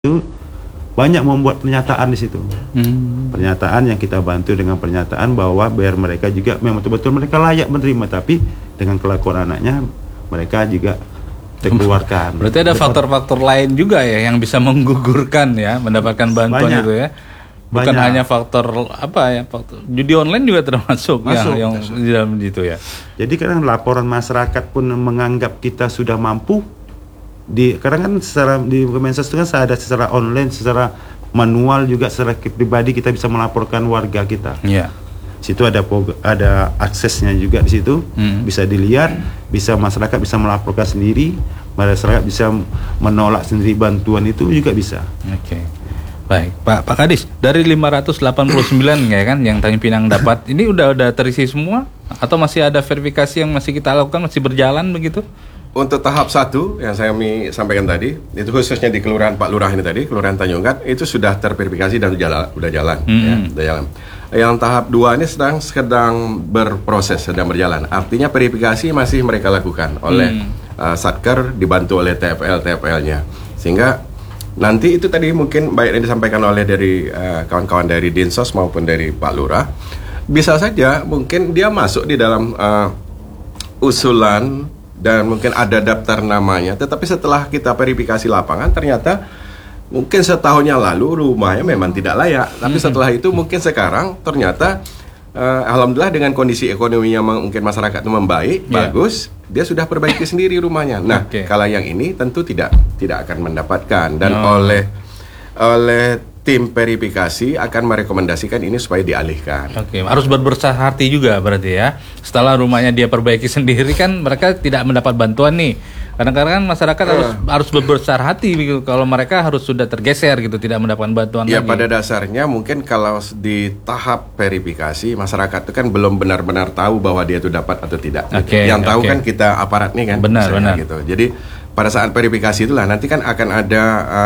itu banyak membuat pernyataan di situ. Pernyataan yang kita bantu dengan pernyataan bahwa biar mereka juga memang betul-betul mereka layak menerima, tapi dengan kelakuan anaknya mereka juga dikeluarkan. Berarti ada faktor-faktor lain juga ya yang bisa menggugurkan ya mendapatkan bantuan banyak. Itu ya. Bukan banyak. Hanya faktor faktor judi online juga termasuk yang di dalam itu ya. Jadi kadang laporan masyarakat pun menganggap kita sudah mampu. Kadang kan secara di Kemensos itu kan ada secara online, secara manual juga secara pribadi kita bisa melaporkan warga kita. Iya. Situ ada aksesnya juga di situ, bisa dilihat, bisa masyarakat bisa melaporkan sendiri, masyarakat bisa menolak sendiri bantuan itu juga bisa. Oke. Baik, Pak Kadis, dari 589 ya kan yang Tanjung Pinang dapat, ini udah terisi semua atau masih ada verifikasi yang masih kita lakukan, masih berjalan begitu? Untuk tahap 1 yang saya sampaikan tadi, itu khususnya di Kelurahan Pak Lurah ini tadi, Kelurahan Tanjung Gat, itu sudah terverifikasi dan udah jalan. Yang tahap 2 ini sedang berproses, sedang berjalan. Artinya verifikasi masih mereka lakukan oleh Satker dibantu oleh TFL-nya. Sehingga nanti itu tadi mungkin baik yang disampaikan oleh dari kawan-kawan dari Dinsos maupun dari Pak Lurah, bisa saja mungkin dia masuk di dalam usulan dan mungkin ada daftar namanya, tetapi setelah kita verifikasi lapangan ternyata mungkin setahun yang lalu rumahnya memang tidak layak, tapi setelah itu mungkin sekarang ternyata alhamdulillah dengan kondisi ekonominya mungkin masyarakat itu membaik, bagus, dia sudah perbaiki sendiri rumahnya. Nah, kalau yang ini tentu tidak akan mendapatkan dan oleh tim verifikasi akan merekomendasikan ini supaya dialihkan. Oke, harus berbesar hati juga berarti ya. Setelah rumahnya dia perbaiki sendiri kan mereka tidak mendapat bantuan nih. Kadang-kadang kan masyarakat harus berbesar hati gitu. Kalau mereka harus sudah tergeser gitu, tidak mendapatkan bantuan lagi. Ya pada dasarnya mungkin kalau di tahap verifikasi masyarakat itu kan belum benar-benar tahu bahwa dia itu dapat atau tidak. Yang tahu kan kita aparat nih kan. Benar. Gitu. Jadi pada saat verifikasi itulah nanti kan akan ada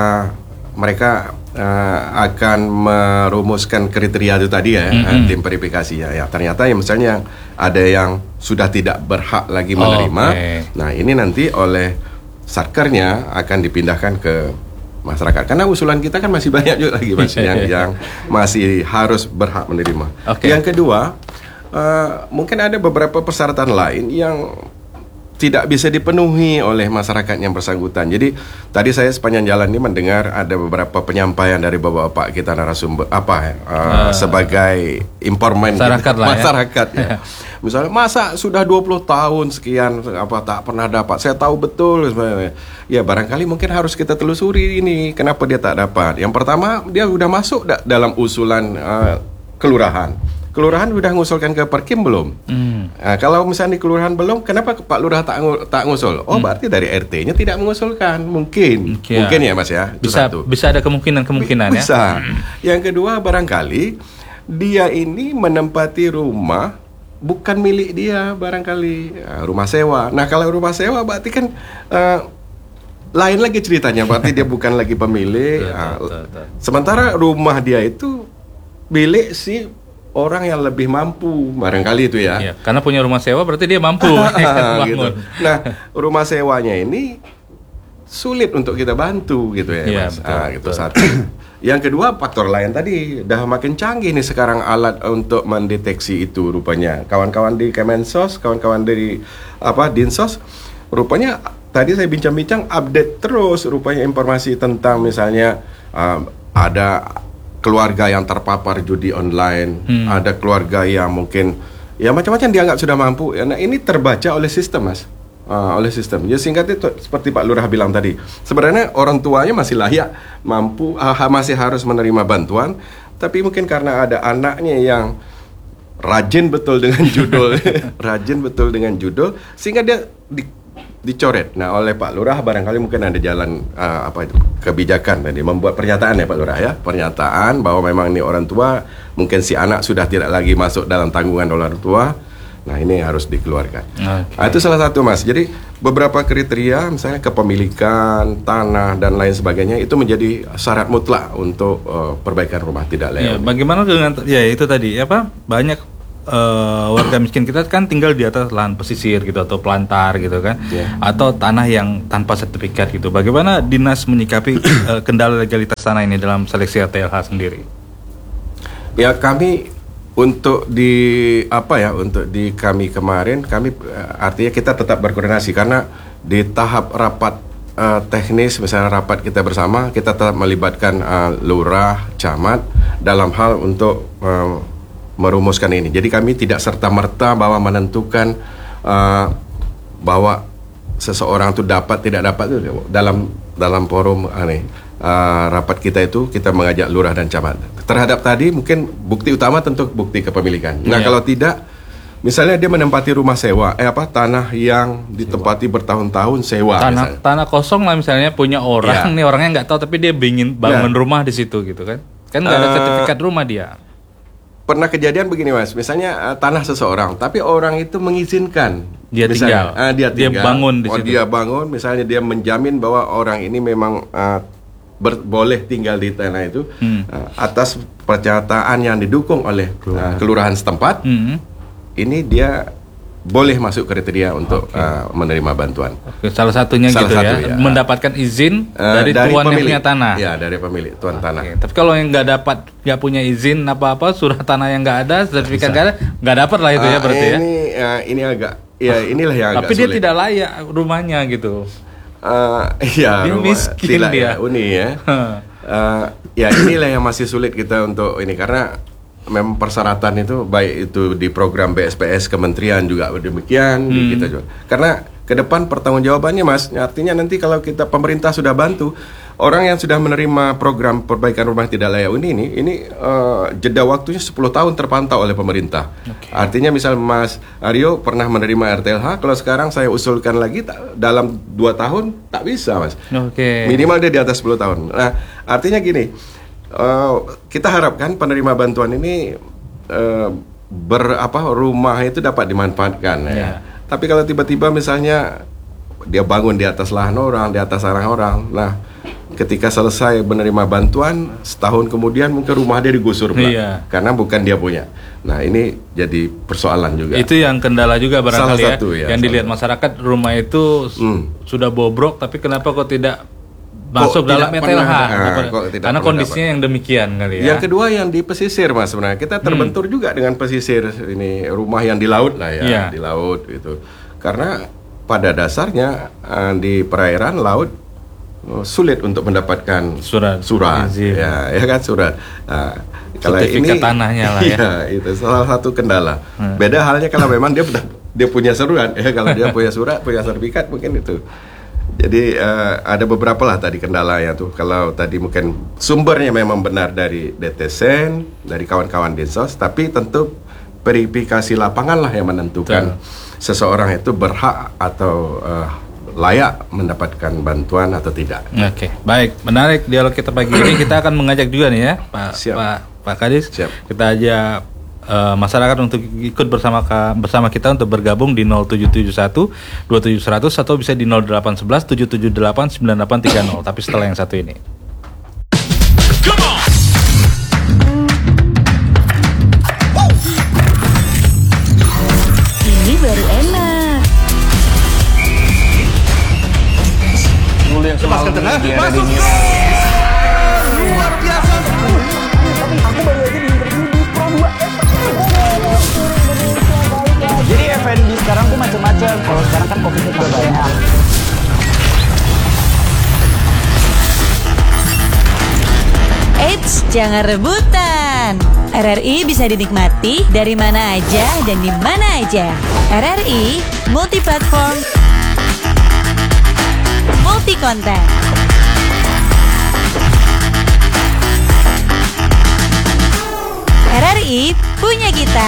mereka akan merumuskan kriteria itu tadi ya, tim verifikasi ya. Ternyata ya misalnya ada yang sudah tidak berhak lagi menerima. Nah ini nanti oleh Satkernya akan dipindahkan ke masyarakat. Karena usulan kita kan masih banyak juga lagi Mas yang masih harus berhak menerima. Yang kedua, mungkin ada beberapa persyaratan lain yang tidak bisa dipenuhi oleh masyarakat yang bersangkutan. Jadi tadi saya sepanjang jalan ini mendengar ada beberapa penyampaian dari bapak-bapak kita narasumber sebagai informan masyarakat ya. Misalnya masa sudah 20 tahun sekian tak pernah dapat. Saya tahu betul sebenarnya. Ya barangkali mungkin harus kita telusuri ini kenapa dia tak dapat. Yang pertama dia sudah masuk dalam usulan kelurahan. Kelurahan sudah ngusulkan ke Perkim belum? Nah, kalau misalnya di kelurahan belum, kenapa Pak Lurah tak ngusul? Oh, berarti dari RT-nya tidak mengusulkan. Mungkin ya Mas ya. Bisa ada kemungkinan ya. Bisa. Yang kedua barangkali dia ini menempati rumah bukan milik dia barangkali, rumah sewa. Nah, kalau rumah sewa berarti kan lain lagi ceritanya, berarti dia bukan lagi pemilik. Sementara rumah dia itu milik si orang yang lebih mampu, barangkali itu ya. Karena punya rumah sewa berarti dia mampu. Gitu. Nah, rumah sewanya ini sulit untuk kita bantu gitu ya, Mas. Gitu satu. Yang kedua faktor lain tadi, dah makin canggih nih sekarang alat untuk mendeteksi itu rupanya. Kawan-kawan di Kemensos, kawan-kawan dari Dinsos, rupanya tadi saya bincang-bincang update terus rupanya informasi tentang misalnya ada keluarga yang terpapar judi online, ada keluarga yang mungkin ya macam-macam dianggap sudah mampu. Nah ini terbaca oleh sistem Mas, oleh sistem. Ya singkatnya seperti Pak Lurah bilang tadi, sebenarnya orang tuanya masih layak, mampu, masih harus menerima bantuan, tapi mungkin karena ada anaknya yang rajin betul dengan judul, sehingga dia dicoret. Nah oleh Pak Lurah barangkali mungkin ada jalan kebijakan tadi membuat pernyataan ya Pak Lurah ya, pernyataan bahwa memang ini orang tua mungkin si anak sudah tidak lagi masuk dalam tanggungan orang tua. Nah ini harus dikeluarkan. Itu salah satu Mas. Jadi beberapa kriteria misalnya kepemilikan tanah dan lain sebagainya itu menjadi syarat mutlak untuk perbaikan rumah tidak layak. Bagaimana dengan itu tadi banyak warga miskin kita kan tinggal di atas lahan pesisir gitu atau pelantar gitu kan, atau tanah yang tanpa sertifikat gitu. Bagaimana dinas menyikapi kendala legalitas tanah ini dalam seleksi RTLH sendiri? Ya, kami untuk di kami kemarin artinya kita tetap berkoordinasi karena di tahap rapat teknis, misalnya rapat kita bersama, kita tetap melibatkan lurah, camat dalam hal untuk merumuskan ini. Jadi kami tidak serta-merta bahwa menentukan bahwa seseorang itu dapat tidak dapat itu dalam forum rapat kita itu kita mengajak lurah dan camat. Terhadap tadi mungkin bukti utama tentu bukti kepemilikan. Nah, kalau tidak, misalnya dia menempati rumah sewa, tanah yang ditempati bertahun-tahun sewa. Tanah kosong lah misalnya punya orang, nih orangnya nggak tahu tapi dia ingin bangun rumah di situ gitu kan? Kan nggak ada sertifikat rumah dia. Pernah kejadian begini Mas, misalnya tanah seseorang, tapi orang itu mengizinkan dia tinggal, dia bangun di situ. Dia bangun, misalnya dia menjamin bahwa orang ini memang boleh tinggal di tanah itu atas pernyataan yang didukung oleh kelurahan setempat. Ini dia boleh masuk kriteria untuk menerima bantuan. Salah satunya mendapatkan izin dari tuan yang punya tanah. Ya, dari pemilik tuan tanah. Tapi kalau yang nggak punya izin apa-apa, surat tanah yang nggak ada, sertifikat nggak dapat lah itu berarti ini agak inilah yang agak sulit. Tapi dia tidak layak rumahnya gitu. Dia miskin dia. Uni ya. Ya inilah yang masih sulit kita untuk ini karena memang persyaratan itu baik itu di program BSPS kementerian juga demikian di kita juga. Karena ke depan pertanggungjawabannya Mas, artinya nanti kalau kita pemerintah sudah bantu orang yang sudah menerima program perbaikan rumah tidak layak ini jeda waktunya 10 tahun terpantau oleh pemerintah. Artinya misal Mas Aryo pernah menerima RTLH, kalau sekarang saya usulkan lagi dalam 2 tahun tak bisa Mas. Minimal dia di atas 10 tahun. Nah, artinya gini, kita harapkan penerima bantuan ini rumah itu dapat dimanfaatkan ya. Tapi kalau tiba-tiba misalnya dia bangun di atas lahan orang, di atas sarang orang, nah ketika selesai menerima bantuan setahun kemudian mungkin rumah dia digusur pula karena bukan dia punya. Nah ini jadi persoalan juga. Itu yang kendala juga barangkali yang dilihat satu. Masyarakat rumah itu sudah bobrok tapi kenapa kok tidak masuk dalam RTLH karena kondisinya yang demikian kali ya. Yang kedua yang di pesisir Mas, sebenarnya kita terbentur juga dengan pesisir ini, rumah yang di laut lah ya, di laut gitu. Karena pada dasarnya di perairan laut sulit untuk mendapatkan surat ya kan surat. Kalau ini tanahnya lah ya. Itu salah satu kendala. Beda halnya kalau memang dia punya surat kalau dia punya surat, punya sertifikat mungkin itu. Jadi ada beberapa lah tadi kendalanya tuh. Kalau tadi mungkin sumbernya memang benar dari DTSEN, dari kawan-kawan Dinsos, tapi tentu verifikasi lapangan lah yang menentukan seseorang itu berhak atau layak mendapatkan bantuan atau tidak. Oke, baik, menarik dialog kita pagi ini. Kita akan mengajak juga nih ya, Pak Kadis. Kita ajak masyarakat untuk ikut bersama kita untuk bergabung di 0771 27100 atau bisa di 0811 778 9830. Tapi setelah yang satu ini. Ini baru enak. Dulu yang semalam dia ada di luar biasa. Aku baru aja di interview di Pro 2. Jadi F&B sekarang tuh macam-macam. Kalau sekarang kan kopinya juga banyak. Eits, jangan rebutan. RRI bisa dinikmati dari mana aja dan di mana aja. RRI multi platform, multi konten. RRI punya kita.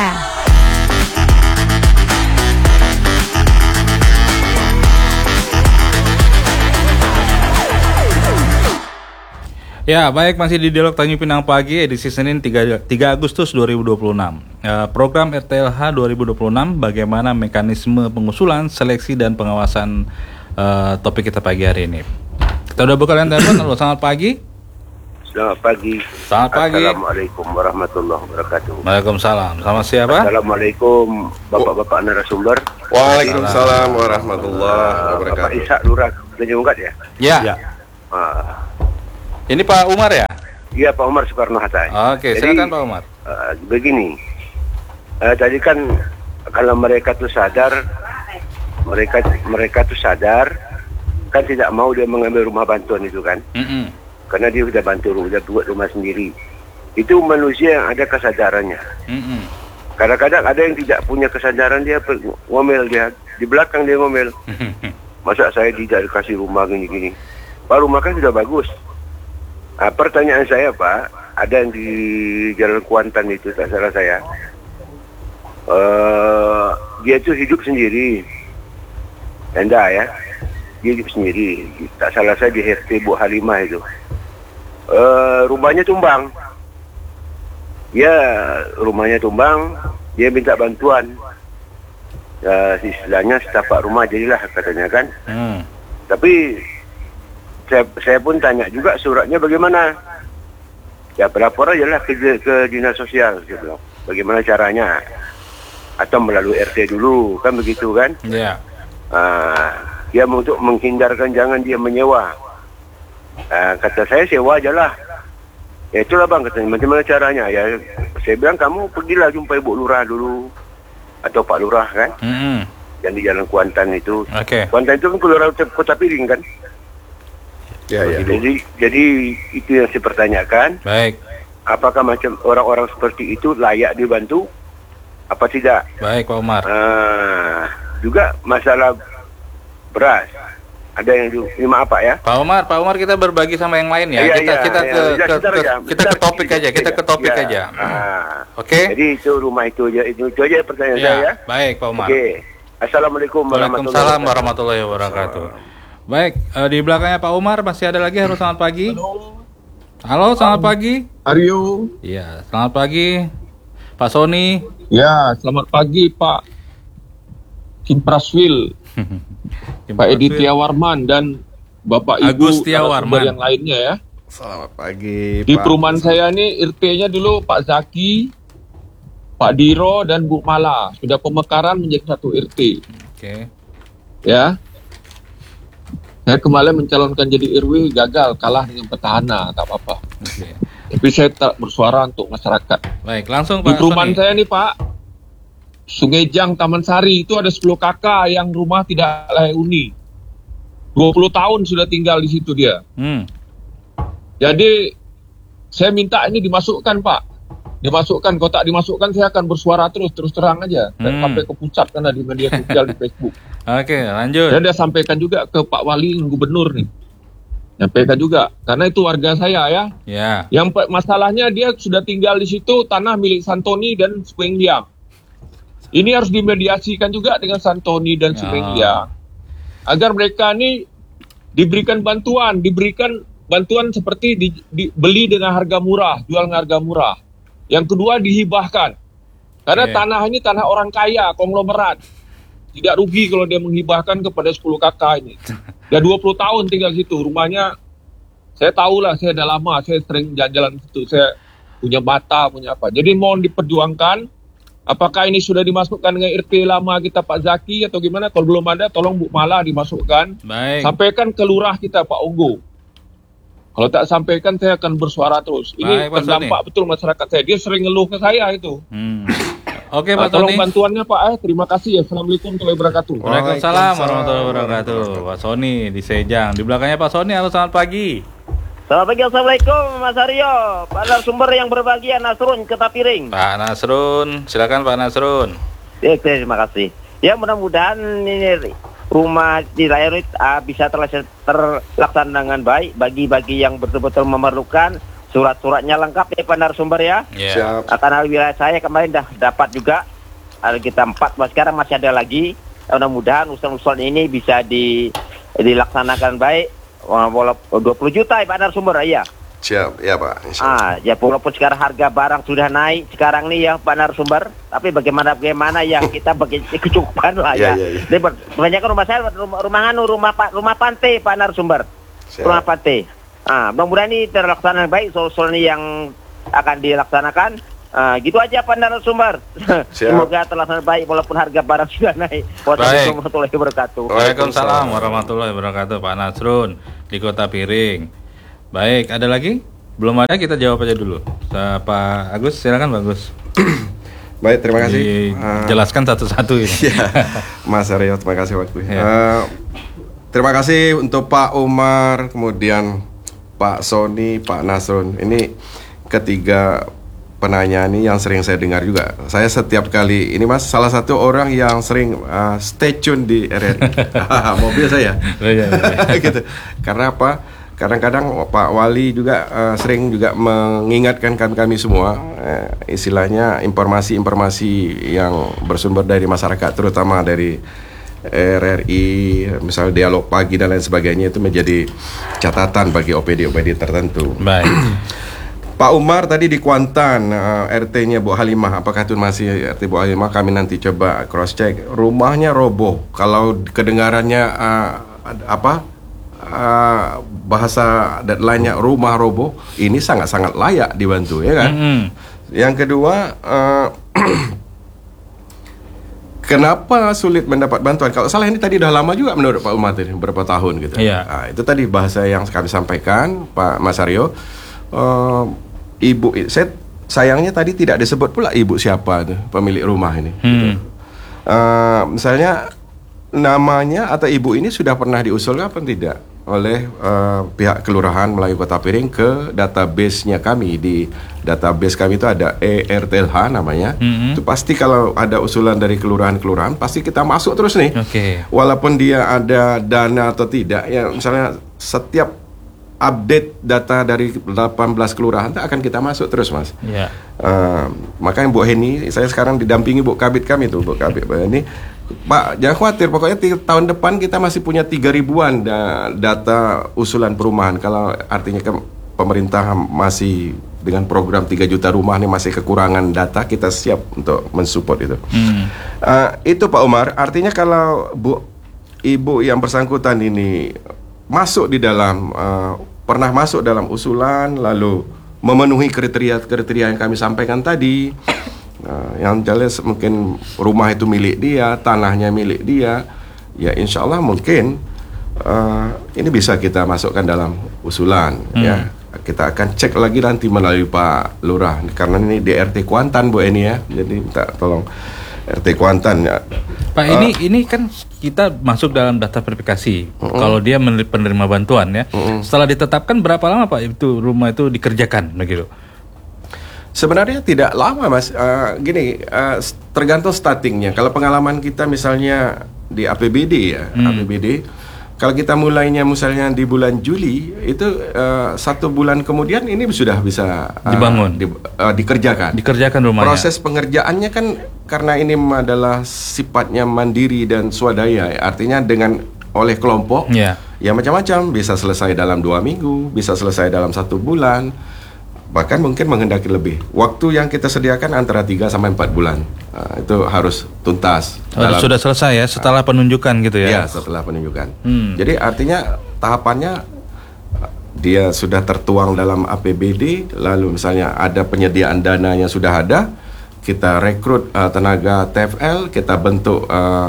Ya, baik, masih di Dialog Tanjung Pinang Pagi edisi Senin 3 Agustus 2026. Program RTLH 2026, bagaimana mekanisme pengusulan, seleksi dan pengawasan topik kita pagi hari ini. Kita udah buka line telepon. Halo, selamat pagi. Selamat pagi. Selamat pagi. Assalamualaikum warahmatullahi wabarakatuh. Waalaikumsalam. Sama siapa? Assalamualaikum bapak-bapak narasumber. Waalaikumsalam warahmatullahi Bapak wabarakatuh. Ishak Lurah Tanjung Ugat ya? Ya. Ya. Ini Pak Umar ya? Iya Pak Umar Soekarno Hatta. Oke, Jadi, silakan Pak Umar. Begini, tadi kan kalau mereka tuh sadar, mereka tuh sadar kan tidak mau dia mengambil rumah bantuan itu kan, karena dia udah buat rumah sendiri. Itu manusia yang ada kesadarannya. Kadang-kadang ada yang tidak punya kesadaran, dia ngomel, dia di belakang dia ngomel. Masa saya tidak dikasih rumah gini-gini? Pak, rumah kan sudah bagus. Pertanyaan saya Pak, ada yang di Jalan Kuantan itu, tak salah saya, dia itu hidup sendiri, tenda ya, dia hidup sendiri, tak salah saya di RT Bu Halimah itu, rumahnya tumbang, ya rumahnya tumbang, dia minta bantuan, istilahnya setapak rumah jadilah katanya kan, tapi saya pun tanya juga suratnya bagaimana. Ya pelapor aja lah ke dinas sosial, saya bilang. Bagaimana caranya? Atau melalui RT dulu, kan begitu kan? Iya. Dia untuk menghindarkan jangan dia menyewa. Kata saya sewa aja lah. Ya itulah bang, katanya. Bagaimana caranya? Ya saya bilang kamu pergilah jumpa Ibu Lurah dulu. Atau Pak Lurah kan? Yang di Jalan Kuantan itu. Kuantan itu kan Kelurahan Kota Piring kan? Ya. Jadi itu yang saya pertanyakan. Baik. Apakah macam orang-orang seperti itu layak dibantu? Apa tidak? Baik Pak Umar. Juga masalah beras. Ada yang ini maaf Pak ya. Pak Umar kita berbagi sama yang lain ya. Kita ke topik aja. Kita ke topik aja. Oke. Jadi itu rumah itu aja pertanyaan saya. Baik Pak Umar. Oke. Assalamualaikum warahmatullahi wabarakatuh. Baik, di belakangnya Pak Umar masih ada lagi. Halo, selamat pagi. Halo, selamat pagi. Aryo. Iya, selamat pagi. Pak Sony. Ya, selamat pagi Pak Kim Praswil, Pak Edi Tiawarman dan Bapak Agus Ibu Tiawarman yang lainnya ya. Selamat pagi. Di perumahan saya ini RT-nya dulu Pak Zaki, Pak Diro dan Bu Mala. Sudah pemekaran menjadi satu RT. Oke. Ya. Saya kemarin mencalonkan jadi RW, gagal, kalah dengan petahana, tak apa-apa. Tapi saya tak bersuara untuk masyarakat. Baik, langsung Di Pak perumahan Sony. saya nih Pak, Sungai Jang, Taman Sari, itu ada 10 kakak yang rumah tidak layak huni. 20 tahun sudah tinggal di situ dia. Jadi, saya minta ini dimasukkan Pak. Dimasukkan, kalau tak dimasukkan saya akan bersuara terus terang aja. Sampai ke pusat karena di media sosial di Facebook. Oke, lanjut. Dan dia sampaikan juga ke Pak Wali Gubernur nih. Sampaikan juga, karena itu warga saya ya. Ya. Yang masalahnya dia sudah tinggal di situ, tanah milik Santoni dan Sueng Liang. Ini harus dimediasikan juga dengan Santoni dan Sueng Liang. Agar mereka ini diberikan bantuan seperti dibeli dengan harga murah, jual dengan harga murah. Yang kedua dihibahkan. Karena tanah ini tanah orang kaya, konglomerat. Tidak rugi kalau dia menghibahkan kepada 10 kakak ini. Dia 20 tahun tinggal situ. Rumahnya, saya tahulah, saya udah lama, saya sering jalan-jalan situ. Saya punya bata, punya apa. Jadi mohon diperjuangkan. Apakah ini sudah dimasukkan dengan RT lama kita Pak Zaki atau gimana? Kalau belum ada, tolong Bu Mala dimasukkan. Baik. Sampaikan ke lurah kita Pak Onggo. Kalau tak sampaikan, saya akan bersuara terus. Ini terdampak betul masyarakat saya. Dia sering ngeluh ke saya itu. Oke Pak tolong Sony. bantuannya Pak. Terima kasih ya. Assalamualaikum warahmatullahi wabarakatuh. Waalaikumsalam warahmatullahi wabarakatuh. Pak Sony di Sejang. Di belakangnya Pak Sony. Halo, selamat pagi. Selamat pagi, assalamualaikum Mas Aryo. Pak narasumber yang berbahagia, Nasrun Kota Piring. Pak Nasrun, silakan Pak Nasrun. Ya, terima kasih. Ya mudah-mudahan ini rumah di layar ini bisa terlaksana dengan baik bagi yang betul-betul memerlukan. Surat-suratnya lengkap ya Pak narasumber ya. Yeah. Karena wilayah saya kemarin dah dapat juga. Ada kita 4, sekarang masih ada lagi. Mudah-mudahan usul-usul ini bisa dilaksanakan baik. Walaupun 20 juta ya Pak narasumber ya. Siap, ya Pak. Ya walaupun sekarang harga barang sudah naik sekarang nih ya Pak narasumber, tapi bagaimana ya kita bagi kecukupan lah ya. Kebanyakan rumah saya rumah pantai Pak narasumber. Rumah pantai. Mudah-mudahan ini terlaksana baik soal yang akan dilaksanakan. Gitu aja Pak narasumber. Semoga terlaksana baik walaupun harga barang sudah naik. Wassalamualaikum warahmatullahi wabarakatuh. Waalaikumsalam warahmatullahi wabarakatuh, Pak Nasrun di Kota Piring. Baik, ada lagi? Belum ada, kita jawab aja dulu. Pak Agus, silakan Pak Agus. Baik, terima kasih. Jelaskan satu-satu ini. Mas Aryo, terima kasih waktunya. Terima kasih untuk Pak Umar, kemudian Pak Sony, Pak Nasrun. Ini ketiga penanya ini yang sering saya dengar juga. Saya setiap kali ini Mas salah satu orang yang sering stay tune di RRI. Mobil saya. Gitu. Karena apa? Kadang-kadang Pak Wali juga sering juga mengingatkan kami semua istilahnya informasi-informasi yang bersumber dari masyarakat, terutama dari RRI, misal dialog pagi dan lain sebagainya, itu menjadi catatan bagi OPD-OPD tertentu. Baik. Pak Umar tadi di Kuantan, RT-nya Bu Halimah, apakah itu masih RT Bu Halimah? Kami nanti coba cross check. Rumahnya roboh. Kalau kedengarannya bahasa deadline-nya rumah roboh, ini sangat-sangat layak dibantu, ya kan? Yang kedua, kenapa sulit mendapat bantuan? Kalau salah ini tadi udah lama juga menurut Pak Umar tadi, berapa tahun gitu. Itu tadi bahasa yang kami sampaikan, Pak Mas Aryo. Ibu, sayangnya tadi tidak disebut pula ibu siapa tuh pemilik rumah ini. Gitu. Misalnya namanya atau ibu ini sudah pernah diusulkan apa tidak oleh pihak kelurahan melalui Kota Piring ke database-nya kami. Di database kami itu ada ERTLH namanya. Itu pasti kalau ada usulan dari kelurahan-kelurahan pasti kita masuk terus nih. Walaupun dia ada dana atau tidak, ya misalnya setiap update data dari 18 kelurahan itu akan kita masuk terus, Mas. Makanya Bu Heni, saya sekarang didampingi Bu Kabid kami tuh, Bu Kabid ini, Pak jangan khawatir, pokoknya tahun depan kita masih punya 3.000-an data usulan perumahan. Kalau artinya pemerintah masih dengan program 3 juta rumah ini masih kekurangan data, kita siap untuk mensupport itu. Itu Pak Umar, artinya kalau Ibu yang bersangkutan ini masuk di dalam pernah masuk dalam usulan lalu memenuhi kriteria yang kami sampaikan tadi, yang jelas mungkin rumah itu milik dia, tanahnya milik dia, ya insya Allah mungkin ini bisa kita masukkan dalam usulan. Ya kita akan cek lagi nanti melalui Pak Lurah, karena ini di RT Kuantan Bu Eni ya, jadi minta tolong RT Kuantan ya. Pak, ini kan kita masuk dalam daftar verifikasi. Kalau dia penerima bantuan ya. Setelah ditetapkan berapa lama Pak itu rumah itu dikerjakan begitu? Sebenarnya tidak lama Mas. Tergantung startingnya. Kalau pengalaman kita misalnya di APBD ya, APBD. Kalau kita mulainya misalnya di bulan Juli, itu 1 bulan kemudian ini sudah bisa dibangun, dikerjakan rumahnya. Proses pengerjaannya kan karena ini adalah sifatnya mandiri dan swadaya, artinya oleh kelompok, ya macam-macam, bisa selesai dalam 2 minggu, bisa selesai dalam 1 bulan, bahkan mungkin menghendaki lebih. Waktu yang kita sediakan antara 3 sampai 4 bulan. Itu harus tuntas. Sudah selesai ya setelah penunjukan gitu ya? Ya, setelah penunjukan. Jadi artinya tahapannya dia sudah tertuang dalam APBD, lalu misalnya ada penyediaan dananya sudah ada, kita rekrut tenaga TFL, kita bentuk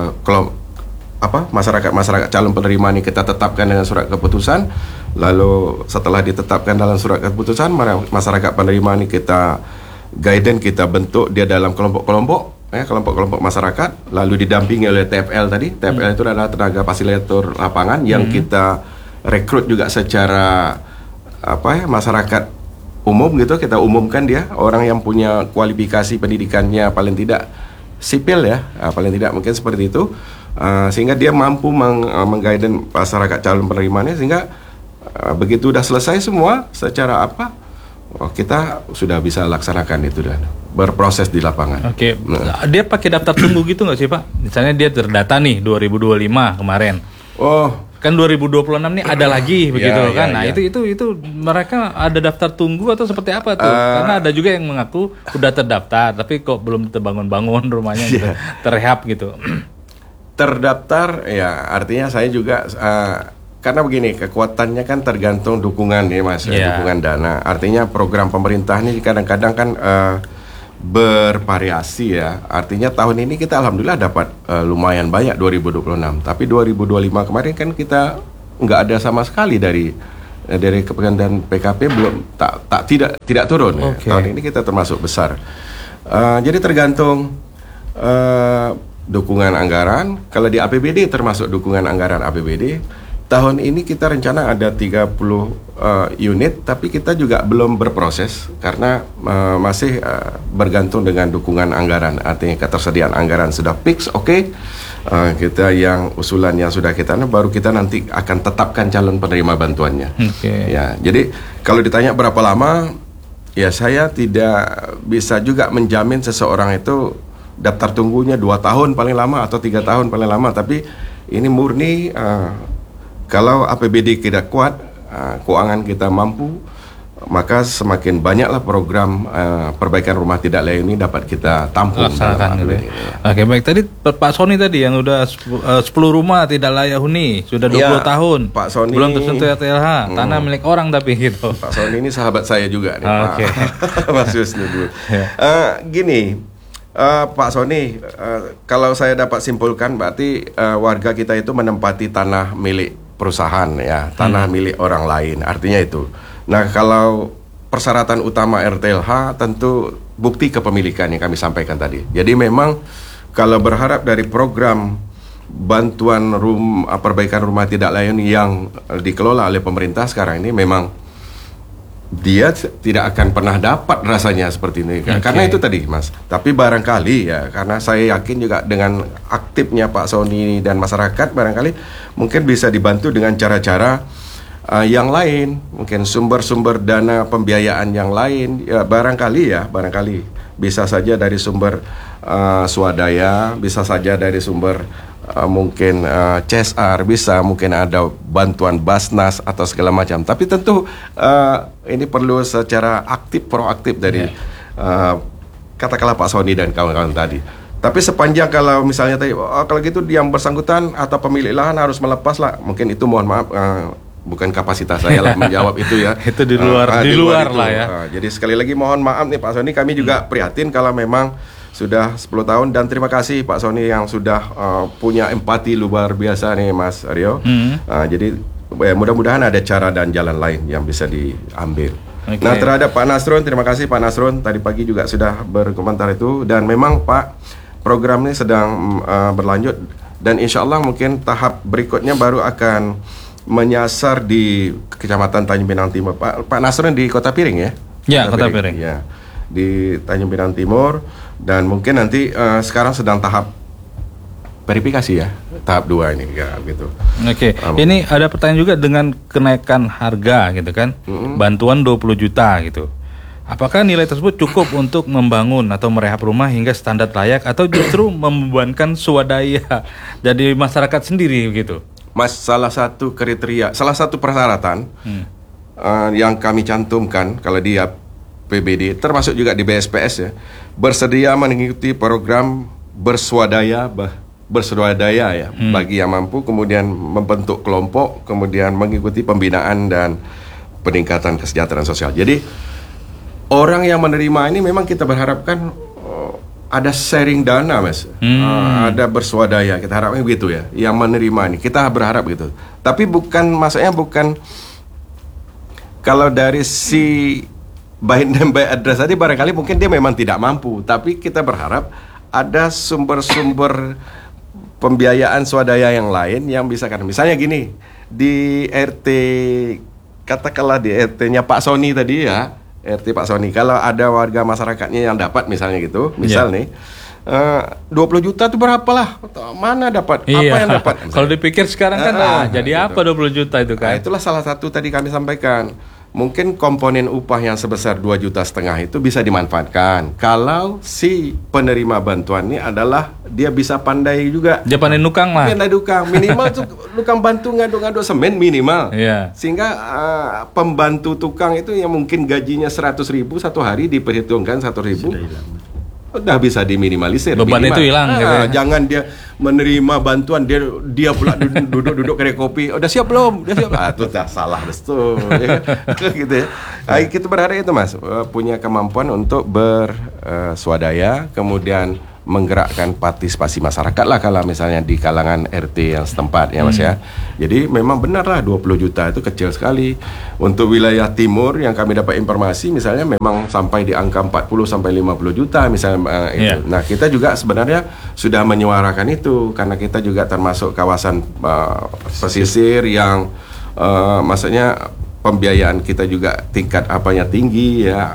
masyarakat calon penerima ini kita tetapkan dengan surat keputusan. Lalu setelah ditetapkan dalam surat keputusan, masyarakat penerima ini kita guidance, kita bentuk dia dalam kelompok-kelompok masyarakat, lalu didampingi oleh TFL tadi. TFL itu adalah tenaga fasilitator lapangan yang kita rekrut juga secara masyarakat umum gitu, kita umumkan dia orang yang punya kualifikasi pendidikannya paling tidak sipil ya, paling tidak mungkin seperti itu, sehingga dia mampu mengguidance masyarakat calon penerimanya, sehingga begitu udah selesai semua secara kita sudah bisa laksanakan itu dan berproses di lapangan. Dia pakai daftar tunggu gitu nggak sih Pak? Misalnya dia terdata nih 2025 kemarin. Kan 2026 nih ada lagi begitu kan. Nah, itu mereka ada daftar tunggu atau seperti apa tuh? Karena ada juga yang mengaku udah terdaftar tapi kok belum terbangun-bangun rumahnya gitu, terrehab gitu. Terdaftar ya artinya saya juga karena begini, kekuatannya kan tergantung dukungan nih Mas, dukungan dana. Artinya program pemerintah ini kadang-kadang kan bervariasi ya. Artinya tahun ini kita alhamdulillah dapat lumayan banyak 2026. Tapi 2025 kemarin kan kita nggak ada sama sekali dari Kementerian PKP belum tidak turun. Ya. Tahun ini kita termasuk besar. Jadi tergantung dukungan anggaran. Kalau di APBD termasuk dukungan anggaran APBD. Tahun ini kita rencana ada 30 unit, tapi kita juga belum berproses karena masih bergantung dengan dukungan anggaran. Artinya ketersediaan anggaran sudah fix, oke. Kita yang usulan yang sudah kita baru kita nanti akan tetapkan calon penerima bantuannya. Ya, jadi kalau ditanya berapa lama, ya saya tidak bisa juga menjamin seseorang itu daftar tunggunya 2 tahun paling lama atau 3 tahun paling lama. Tapi ini murni kalau APBD tidak kuat, keuangan kita mampu, maka semakin banyaklah program perbaikan rumah tidak layak ini dapat kita tampung. Laksanakan gitu ya. Oke, baik. Tadi Pak Sony tadi yang udah 10 rumah tidak layak huni sudah 20 tahun. Pak Sony belum tersentuh RTLH, tanah milik orang tapi gitu. Pak Sony ini sahabat saya juga nih, Pak. Mas Yusni dulu. Gini, Pak Sony, kalau saya dapat simpulkan berarti warga kita itu menempati tanah milik perusahaan ya, tanah milik orang lain, artinya itu. Nah, kalau persyaratan utama RTLH tentu bukti kepemilikan yang kami sampaikan tadi. Jadi memang kalau berharap dari program bantuan perbaikan rumah tidak layak yang dikelola oleh pemerintah sekarang ini, memang dia tidak akan pernah dapat rasanya seperti ini. Karena itu tadi Mas. Tapi barangkali ya, karena saya yakin juga dengan aktifnya Pak Sony dan masyarakat, barangkali mungkin bisa dibantu dengan cara-cara yang lain, mungkin sumber-sumber dana pembiayaan yang lain ya, barangkali bisa saja dari sumber swadaya, bisa saja dari sumber mungkin CSR, bisa mungkin ada bantuan Basnas atau segala macam. Tapi tentu ini perlu secara proaktif dari katakanlah Pak Sony dan kawan-kawan tadi. Tapi sepanjang kalau misalnya tadi kalau gitu yang bersangkutan atau pemilik lahan harus melepas lah, mungkin itu mohon maaf bukan kapasitas saya lah menjawab itu ya. Itu di luar lah ya. Jadi sekali lagi mohon maaf nih Pak Sony, kami juga prihatin kalau memang sudah 10 tahun, dan terima kasih Pak Sony yang sudah punya empati luar biasa nih Mas Aryo. Jadi mudah-mudahan ada cara dan jalan lain yang bisa diambil. Nah, terhadap Pak Nasrun, terima kasih Pak Nasrun, tadi pagi juga sudah berkomentar itu, dan memang Pak, program ini sedang berlanjut, dan insya Allah mungkin tahap berikutnya baru akan menyasar di Kecamatan Tanjung Pinang Timur. Pak Nasrun di Kota Piring ya? Ya, Kota Piring. Ya, di Tanjung Pinang Timur, dan mungkin nanti sekarang sedang tahap verifikasi ya, tahap 2 ini ya gitu. Ini ada pertanyaan juga dengan kenaikan harga gitu kan, bantuan 20 juta gitu. Apakah nilai tersebut cukup untuk membangun atau merehab rumah hingga standar layak, atau justru membebankan swadaya jadi masyarakat sendiri gitu? Mas, salah satu kriteria, salah satu persyaratan yang kami cantumkan kalau di PBD, termasuk juga di BSPS ya, bersedia mengikuti program berswadaya ya, bagi yang mampu, kemudian membentuk kelompok, kemudian mengikuti pembinaan dan peningkatan kesejahteraan sosial. Jadi orang yang menerima ini memang kita berharapkan ada sharing dana Mas, ada berswadaya, kita harapnya begitu ya, yang menerima ini kita berharap gitu. Tapi maksudnya bukan kalau dari si by name by address tadi, barangkali mungkin dia memang tidak mampu, tapi kita berharap ada sumber-sumber pembiayaan swadaya yang lain yang bisa, kan misalnya gini, di RT katakanlah di RT-nya Pak Sony tadi ya, RT Pak Sony, kalau ada warga masyarakatnya yang dapat misalnya gitu, misal nih 20 juta itu berapa lah, mana dapat, apa yang dapat. Kalau dipikir sekarang kan jadi gitu. Apa 20 juta itu kan? Itulah salah satu tadi kami sampaikan, mungkin komponen upah yang sebesar 2,5 juta itu bisa dimanfaatkan kalau si penerima bantuan ini adalah dia bisa pandai juga. Dia pandai nukang lah. Pandai nukang, minimal tuh nukang bantu ngaduk-ngaduk semen minimal. Sehingga pembantu tukang itu yang mungkin gajinya 100.000 satu hari diperhitungkan 100.000. udah bisa diminimalisir. Beban minimal. itu hilang gitu ya. Jangan dia menerima bantuan dia pula duduk kedai kopi. Udah siap belum? Udah siap. Itu dah salah betul. Ya. Gitu ya. Kita berharap itu Mas punya kemampuan untuk berswadaya, kemudian menggerakkan partisipasi masyarakat lah kalau misalnya di kalangan RT yang setempat ya Mas ya. Jadi memang benarlah 20 juta itu kecil sekali. Untuk wilayah timur yang kami dapat informasi misalnya memang sampai di angka 40 sampai 50 juta misalnya itu. Nah, kita juga sebenarnya sudah menyuarakan itu karena kita juga termasuk kawasan pesisir yang maksudnya pembiayaan kita juga tingkat apanya tinggi ya,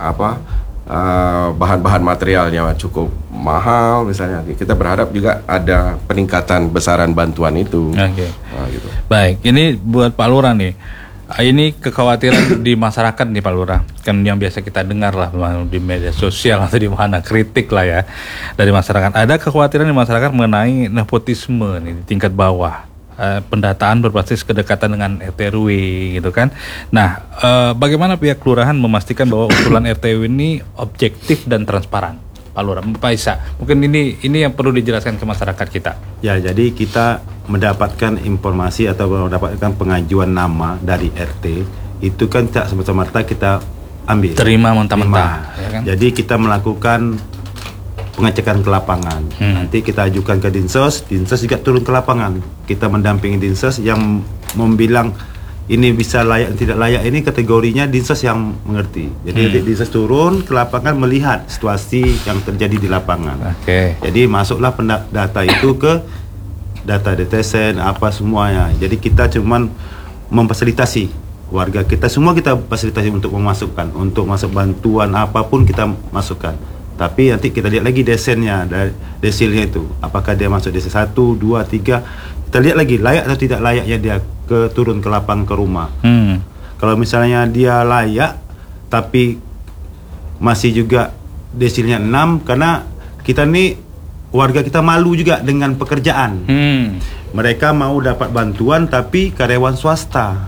bahan-bahan materialnya cukup mahal misalnya. Kita berharap juga ada peningkatan besaran bantuan itu. Oke. Gitu. Baik, ini buat Pak Lurah nih. Ini kekhawatiran di masyarakat nih Pak Lurah. Kan yang biasa kita dengar lah di media sosial atau di mana kritik lah ya dari masyarakat. Ada kekhawatiran di masyarakat mengenai nepotisme nih di tingkat bawah. Pendataan berbasis kedekatan dengan RT/RW gitu kan. Nah, bagaimana pihak kelurahan memastikan bahwa usulan RT/RW ini objektif dan transparan? Pak Lurah, Pak Isa, mungkin ini yang perlu dijelaskan ke masyarakat kita. Ya, jadi kita mendapatkan informasi atau mendapatkan pengajuan nama dari RT itu kan tak semata-mata kita ambil. Terima mentah-mentah. Ya kan? Jadi kita melakukan pengecekan ke lapangan. Nanti kita ajukan ke Dinsos juga turun ke lapangan. Kita mendampingi Dinsos yang membilang ini bisa layak tidak layak, ini kategorinya Dinsos yang mengerti. Jadi Dinsos turun ke lapangan melihat situasi yang terjadi di lapangan. Jadi masuklah data itu ke data DTSN apa semuanya. Jadi kita cuman memfasilitasi warga kita, semua kita fasilitasi untuk memasukkan, untuk masuk bantuan apapun kita masukkan. Tapi nanti kita lihat lagi desainnya, desilnya itu. Apakah dia masuk desa 1, 2, 3. Kita lihat lagi layak atau tidak layaknya dia turun ke lapang ke rumah. Kalau misalnya dia layak tapi masih juga desilnya 6, karena kita nih warga kita malu juga dengan pekerjaan. Mereka mau dapat bantuan tapi karyawan swasta.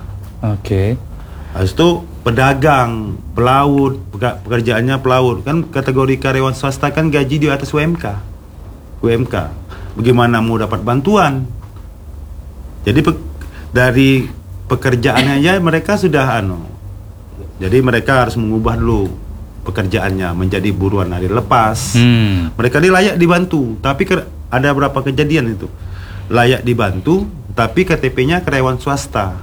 Habis itu pedagang, pelaut, pekerjaannya pelaut. Kan kategori karyawan swasta kan gaji di atas UMK. Bagaimana mau dapat bantuan? Jadi dari pekerjaannya aja mereka sudah jadi mereka harus mengubah dulu pekerjaannya menjadi buruan hari lepas. Mereka ini layak dibantu, tapi ada berapa kejadian itu layak dibantu tapi KTP-nya karyawan swasta.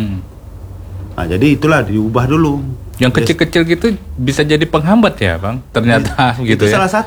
Nah, jadi itulah diubah dulu. Yang kecil-kecil gitu bisa jadi penghambat ya, Bang? Ternyata gitu itu ya. Salah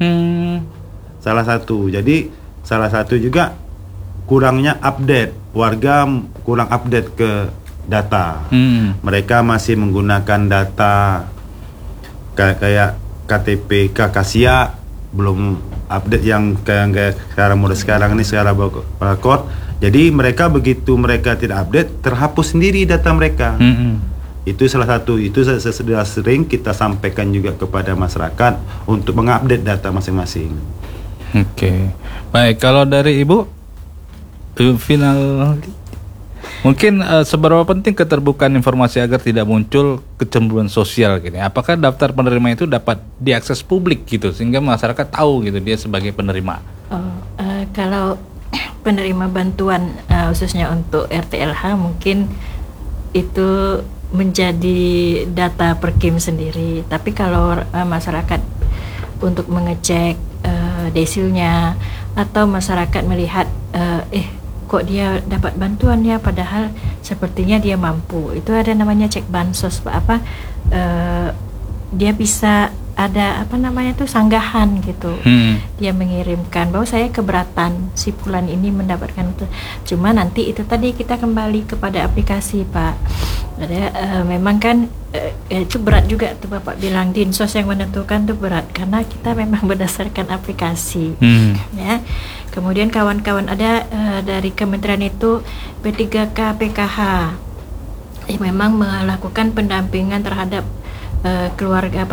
satu. Jadi salah satu juga kurangnya update. Warga kurang update ke data. Mereka masih menggunakan data kayak KTP Kakasia, belum update yang kayak sekarang model sekarang ini secara barcode. Jadi mereka begitu mereka tidak update, terhapus sendiri data mereka. Itu salah satu. Itu sudah sering kita sampaikan juga kepada masyarakat untuk mengupdate data masing-masing. Baik, kalau dari Ibu final mungkin seberapa penting keterbukaan informasi agar tidak muncul kecemburuan sosial gini. Apakah daftar penerima itu dapat diakses publik gitu sehingga masyarakat tahu gitu dia sebagai penerima? Kalau penerima bantuan khususnya untuk RTLH mungkin itu menjadi data Perkim sendiri. Tapi kalau masyarakat untuk mengecek desilnya atau masyarakat melihat kok dia dapat bantuan ya padahal sepertinya dia mampu, itu ada namanya cek bansos dia bisa ada sanggahan gitu. Dia mengirimkan bahwa saya keberatan si fulan ini mendapatkan itu. Cuma nanti itu tadi kita kembali kepada aplikasi, Pak. Ada memang kan itu berat juga tuh Bapak bilang Dinsos yang menentukan tuh berat karena kita memang berdasarkan aplikasi. Ya. Kemudian kawan-kawan ada dari kementerian itu P3K PKH yang memang melakukan pendampingan terhadap keluarga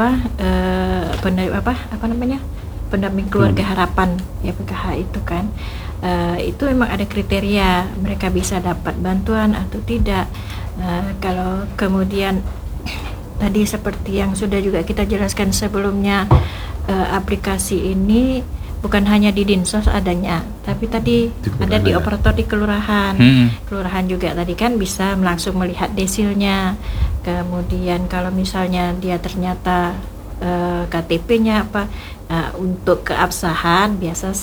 pendamping keluarga harapan ya PKH itu kan itu memang ada kriteria mereka bisa dapat bantuan atau tidak. Kalau kemudian tadi seperti yang sudah juga kita jelaskan sebelumnya, aplikasi ini bukan hanya di Dinsos adanya, tapi tadi ada di operator di kelurahan. Kelurahan juga tadi kan bisa langsung melihat desilnya. Kemudian kalau misalnya dia ternyata KTP-nya apa untuk keabsahan, biasa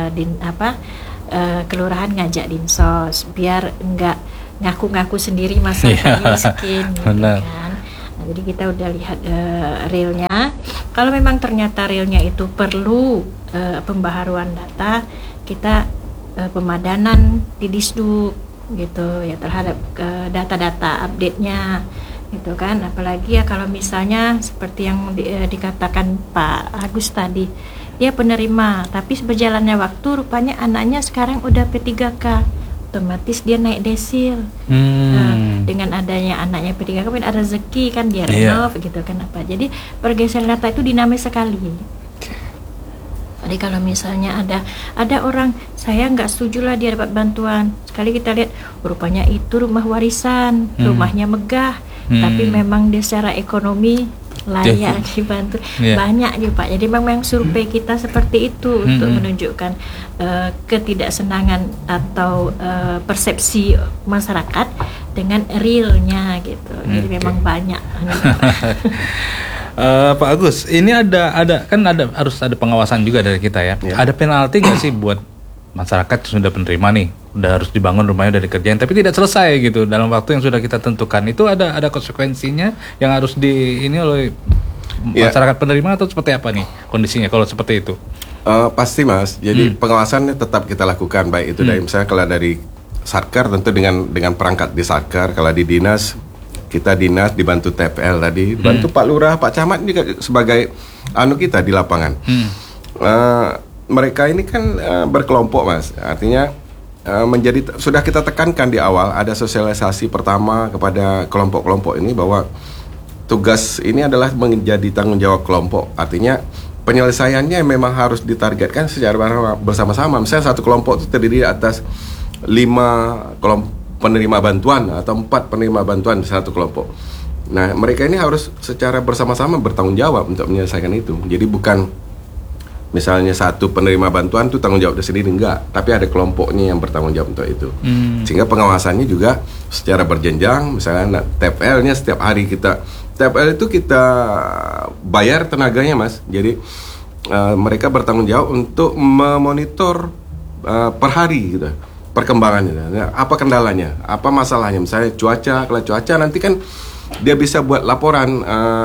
kelurahan ngajak Dinsos biar enggak ngaku-ngaku sendiri masyarakatnya miskin gitu kan. Nah, jadi kita udah lihat realnya. Kalau memang ternyata realnya itu perlu pembaharuan data, kita pemadanan di Disduk gitu ya terhadap data-data update-nya gitu kan. Apalagi ya kalau misalnya seperti yang dikatakan Pak Agus tadi, dia penerima tapi berjalannya waktu rupanya anaknya sekarang udah P3K, otomatis dia naik desil. Dengan adanya anaknya P3K kan ada rezeki kan, dia renov gitu kan apa. Jadi pergeseran data itu dinamis sekali. Jadi kalau misalnya ada orang, saya nggak setuju lah dia dapat bantuan, sekali kita lihat rupanya itu rumah warisan, rumahnya megah, tapi memang dia secara ekonomi layak dibantu. Banyak juga Pak. Jadi memang survei kita seperti itu untuk menunjukkan ketidaksenangan atau persepsi masyarakat dengan realnya gitu. Jadi memang banyak. Pak Agus, ini harus ada pengawasan juga dari kita ya. Ada penalti nggak sih buat masyarakat yang sudah penerima nih, udah harus dibangun rumahnya, udah dikerjain, tapi tidak selesai gitu dalam waktu yang sudah kita tentukan? Itu ada konsekuensinya yang harus ini oleh masyarakat penerima atau seperti apa nih kondisinya kalau seperti itu? Pasti Mas. Jadi pengawasannya tetap kita lakukan, baik itu dari misalnya kalau dari Satker tentu dengan perangkat di Satker, kalau di dinas kita dibantu TPL tadi, bantu Pak Lurah, Pak Camat juga sebagai kita di lapangan. Mereka ini kan berkelompok Mas, artinya sudah kita tekankan di awal, ada sosialisasi pertama kepada kelompok-kelompok ini bahwa tugas ini adalah menjadi tanggung jawab kelompok, artinya penyelesaiannya memang harus ditargetkan secara bersama-sama. Misalnya satu kelompok itu terdiri atas 5 kelompok penerima bantuan atau 4 penerima bantuan di satu kelompok. Nah, mereka ini harus secara bersama-sama bertanggung jawab untuk menyelesaikan itu. Jadi bukan misalnya satu penerima bantuan itu tanggung jawab sendiri, enggak, tapi ada kelompoknya yang bertanggung jawab untuk itu. Sehingga pengawasannya juga secara berjenjang. Misalnya TPL-nya setiap hari TPL itu kita bayar tenaganya Mas. Jadi mereka bertanggung jawab untuk memonitor per hari gitu, perkembangannya, apa kendalanya, apa masalahnya. Misalnya kalau cuaca nanti kan dia bisa buat laporan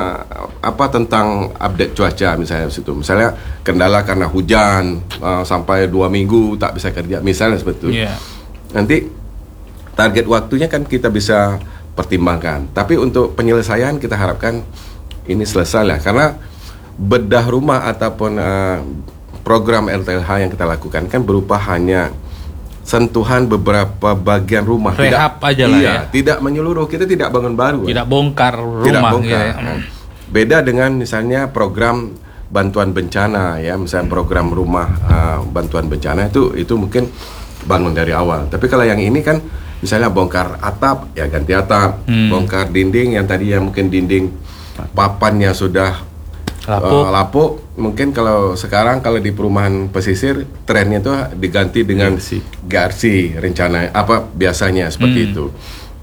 tentang update cuaca misalnya situ. Misalnya kendala karena hujan sampai 2 minggu tak bisa kerja misalnya seperti itu. Nanti target waktunya kan kita bisa pertimbangkan. Tapi untuk penyelesaian kita harapkan ini selesai lah, karena bedah rumah ataupun program RTLH yang kita lakukan kan berupa hanya sentuhan beberapa bagian rumah, rehab aja lah ya. Tidak menyeluruh, kita tidak bangun baru, tidak bongkar rumah, tidak bongkar. Ya. Beda dengan misalnya program bantuan bencana ya, misalnya program rumah bantuan bencana itu mungkin bangun dari awal. Tapi kalau yang ini kan misalnya bongkar atap ya ganti atap, bongkar dinding yang tadinya mungkin dinding papannya sudah lapuk, mungkin kalau sekarang kalau di perumahan pesisir trennya itu diganti dengan garsi rencana biasanya seperti itu.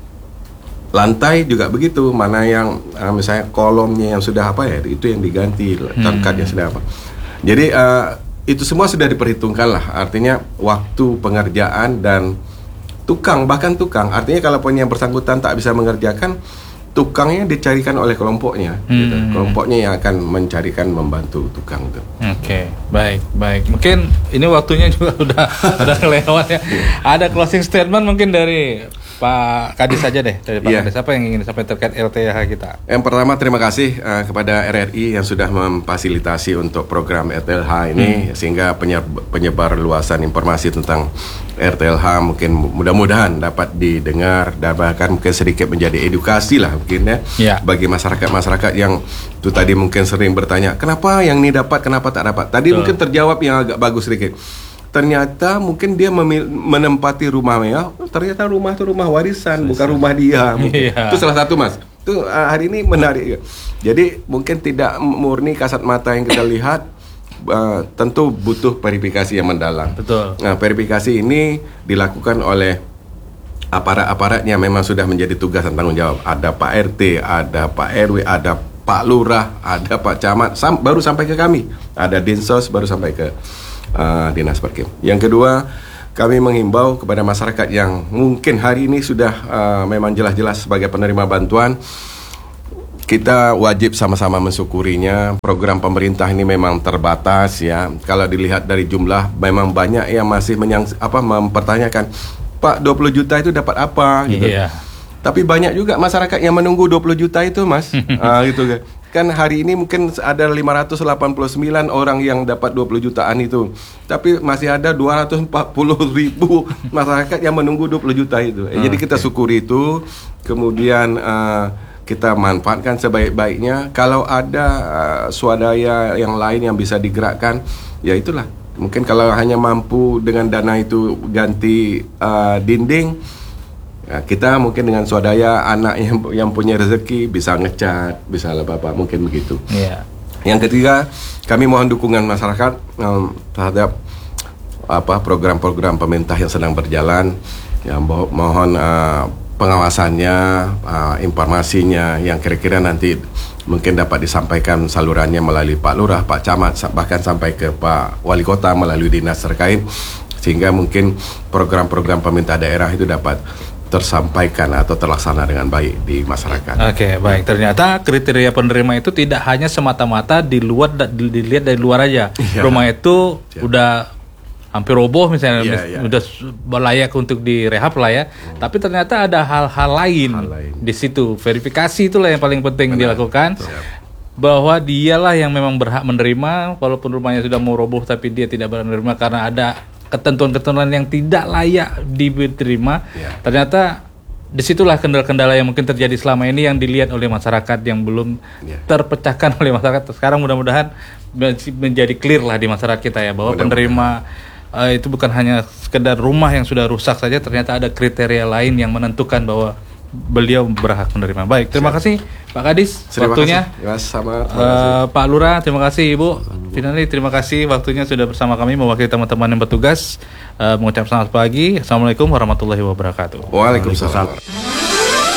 Lantai juga begitu, mana yang misalnya kolomnya yang sudah itu yang diganti, tangkatnya sudah apa. Jadi itu semua sudah diperhitungkan lah, artinya waktu pengerjaan dan bahkan tukang, artinya kalau yang bersangkutan tak bisa mengerjakan, tukangnya dicarikan oleh kelompoknya, gitu. Kelompoknya yang akan membantu tukang itu. Oke, baik. Mungkin ini waktunya juga udah kelewat ya. Ada closing statement mungkin dari Pak Kadis saja deh, dari Pak Kadis, apa yang ingin disampaikan terkait RTLH kita? Yang pertama terima kasih kepada RRI yang sudah memfasilitasi untuk program RTLH ini, sehingga penyebar luasan informasi tentang RTLH mungkin mudah-mudahan dapat didengar dan bahkan mungkin sedikit menjadi edukasi lah mungkin ya. Bagi masyarakat yang itu tadi mungkin sering bertanya kenapa yang ini dapat, kenapa tak dapat. Tadi mungkin terjawab yang agak bagus sedikit. Ternyata mungkin dia menempati rumahnya, ternyata rumah itu rumah warisan, bukan rumah dia. Itu salah satu Mas. Itu hari ini menarik. Jadi mungkin tidak murni kasat mata yang kita lihat, tentu butuh verifikasi yang mendalam. Betul. Nah, verifikasi ini dilakukan oleh aparat-aparat yang memang sudah menjadi tugas dan tanggung jawab. Ada Pak RT, ada Pak RW, ada Pak Lurah, ada Pak Camat, baru sampai ke kami. Ada Dinsos, baru sampai ke Dinas Perkim. Yang kedua, kami menghimbau kepada masyarakat yang mungkin hari ini sudah memang jelas-jelas sebagai penerima bantuan, kita wajib sama-sama mensyukurinya. Program pemerintah ini memang terbatas ya. Kalau dilihat dari jumlah, memang banyak yang masih mempertanyakan, Pak, 20 juta itu dapat apa gitu. Iya. Tapi banyak juga masyarakat yang menunggu 20 juta itu, Mas. Gitu kan. Kan hari ini mungkin ada 589 orang yang dapat 20 jutaan itu. Tapi masih ada 240 ribu masyarakat yang menunggu 20 juta itu. Jadi kita syukuri itu. Kemudian kita manfaatkan sebaik-baiknya. Kalau ada swadaya yang lain yang bisa digerakkan, ya itulah. Mungkin kalau hanya mampu dengan dana itu ganti dinding, ya kita mungkin dengan swadaya anak yang punya rezeki bisa ngecat, bisa apa-apa, mungkin begitu. Yeah. Yang ketiga, kami mohon dukungan masyarakat terhadap program-program pemerintah yang sedang berjalan. Ya, mohon pengawasannya, informasinya yang kira-kira nanti mungkin dapat disampaikan salurannya melalui Pak Lurah, Pak Camat, bahkan sampai ke Pak Wali Kota melalui dinas terkait, sehingga mungkin program-program pemerintah daerah itu dapat tersampaikan atau terlaksana dengan baik di masyarakat. Oke, baik. Ternyata kriteria penerima itu tidak hanya semata-mata dilihat dari luar aja. Iya. Rumah itu udah hampir roboh misalnya, udah layak untuk direhab lah ya. Tapi ternyata ada hal-hal lain di situ. Verifikasi itulah yang paling penting dilakukan. Bahwa dialah yang memang berhak menerima, walaupun rumahnya sudah mau roboh tapi dia tidak berhak menerima karena ada ketentuan-ketentuan yang tidak layak diterima. Ternyata disitulah kendala-kendala yang mungkin terjadi selama ini yang dilihat oleh masyarakat yang belum terpecahkan oleh masyarakat. Sekarang mudah-mudahan menjadi clear lah di masyarakat kita ya, bahwa penerima itu bukan hanya sekedar rumah yang sudah rusak saja, ternyata ada kriteria lain yang menentukan bahwa beliau berhak menerima. Baik, terima kasih Pak Kadis waktunya. Pak Lurah, terima kasih Ibu Finali, terima kasih waktunya sudah bersama kami mewakili teman-teman yang bertugas. Mengucap selamat pagi. Assalamualaikum warahmatullahi wabarakatuh. Waalaikumsalam.